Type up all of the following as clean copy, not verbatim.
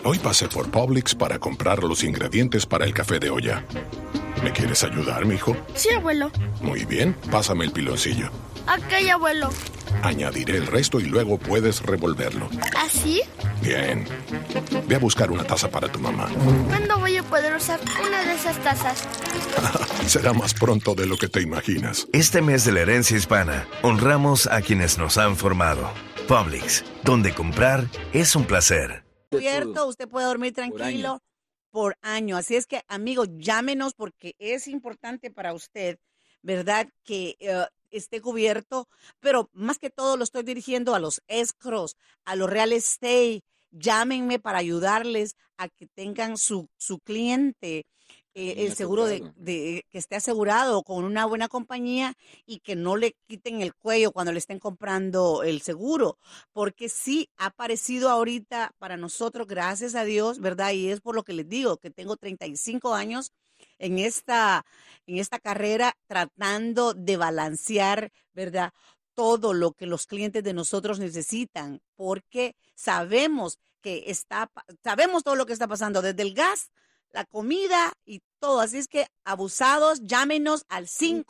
Hoy pasé por Publix para comprar los ingredientes para el café de olla. ¿Me quieres ayudar, mijo? Sí, abuelo. Muy bien, pásame el piloncillo. Ok, abuelo. Añadiré el resto y luego puedes revolverlo. ¿Así? Bien. Ve a buscar una taza para tu mamá. ¿Cuándo voy a poder usar una de esas tazas? Será más pronto de lo que te imaginas. Este mes de la herencia hispana, honramos a quienes nos han formado. Publix, donde comprar es un placer. Cierto, usted puede dormir tranquilo por año. Así es que, amigos, llámenos porque es importante para usted, ¿verdad? Que esté cubierto, pero más que todo lo estoy dirigiendo a los escrows, a los real estate. Llámenme para ayudarles a que tengan su cliente, el seguro de que esté asegurado con una buena compañía y que no le quiten el cuello cuando le estén comprando el seguro, porque sí ha aparecido ahorita para nosotros, gracias a Dios, ¿verdad? Y es por lo que les digo, que tengo 35 años en esta carrera tratando de balancear, ¿verdad? Todo lo que los clientes de nosotros necesitan, porque sabemos sabemos todo lo que está pasando, desde el gas, la comida y todo. Así es que, abusados, llámenos al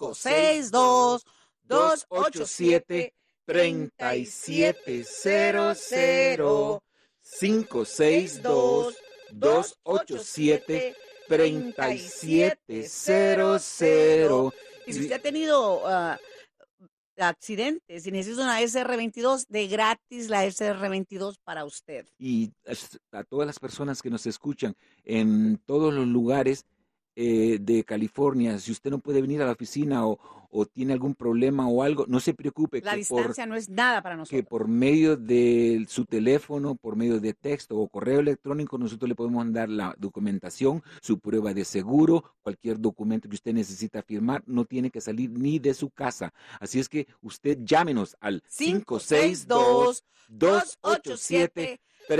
562-287-3700. 562-287-3700. Y si usted ha tenido accidentes y necesita una SR22, de gratis la SR22 para usted. Y a todas las personas que nos escuchan en todos los lugares de California, si usted no puede venir a la oficina o tiene algún problema o algo, no se preocupe. La distancia no es nada para nosotros. Que por medio de su teléfono, por medio de texto o correo electrónico, nosotros le podemos mandar la documentación, su prueba de seguro, cualquier documento que usted necesita firmar, no tiene que salir ni de su casa. Así es que usted llámenos al 562-287-3700.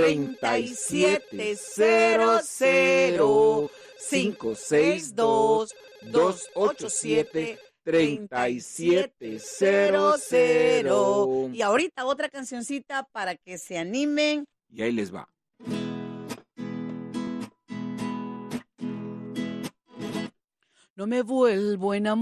562-287-3700. Y ahorita otra cancioncita para que se animen. Y ahí les va. No me vuelvo a enamorar.